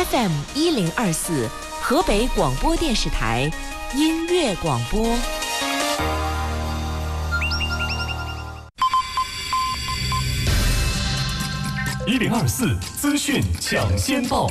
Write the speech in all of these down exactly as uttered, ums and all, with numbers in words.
F M 一零二四，河北广播电视台音乐广播。 一零二四资讯抢先报。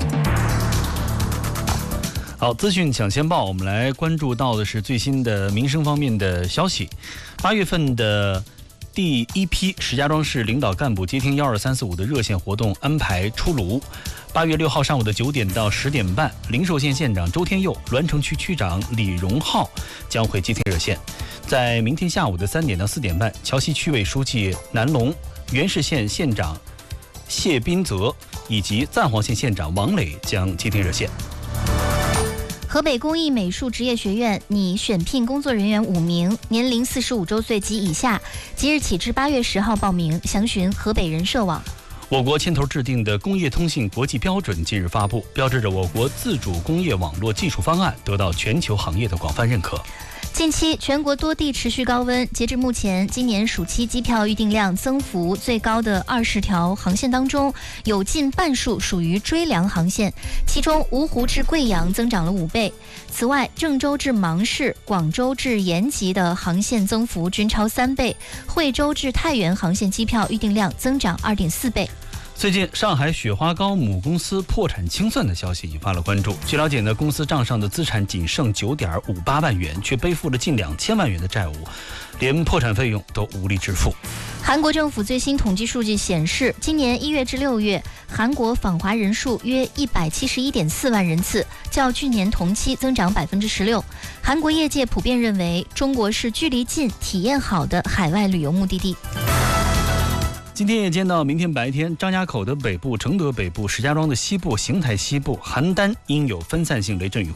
好，资讯抢先报，我们来关注到的是最新的民生方面的消息。八月份的第一批石家庄市领导干部接听幺二三四五的热线活动安排出炉。八月六号上午的九点到十点半，灵寿县县长周天佑、栾城区区长李荣浩将会接听热线。在明天下午的三点到四点半，桥西区委书记南龙、原市县县长谢斌泽以及赞皇县县长王磊将接听热线。 河北工艺美术职业学院拟选聘工作人员五名，年龄四十五周岁及以下，即日起至八月十号报名，详询河北人社网。 我国牵头制定的工业通信国际标准近日发布，标志着我国自主工业网络技术方案得到全球行业的广泛认可。 近期全国多地持续高温，截至目前，今年暑期机票预订量增幅最高的二十条航线当中，有近半数属于追凉航线，其中芜湖至贵阳增长了五倍。此外，郑州至芒市、广州至延吉的航线增幅均超三倍，惠州至太原航线机票预订量增长二点四倍。 最近，上海雪花膏母公司破产清算的消息引发了关注。据了解呢，公司账上的资产仅剩九点五八万元，却背负了近两千万元的债务，连破产费用都无力支付。 韩国政府最新统计数据显示，今年一月至六月，韩国访华人数约一百七十一点四万人次，较去年同期增长百分之十六。韩国业界普遍认为，中国是距离近、体验好的海外旅游目的地。 今天夜间到明天白天，张家口的北部、承德北部、石家庄的西部、邢台西部、邯郸应有分散性雷阵雨。